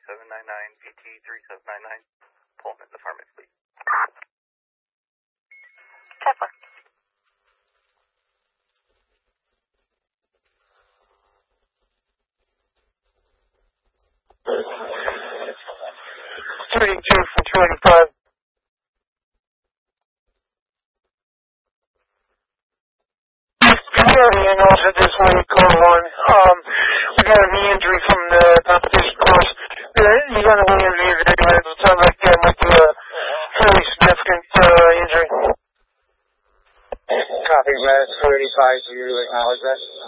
3799, PT 3799, Pullman, the Farmers, please. Templin. Shooting 2 from 285. We already analyzed this way, call 1. We got a knee injury from the competition course. You got a knee injury today, it sounds like that might be a fairly significant injury. Copy, Mass 35, do you acknowledge that?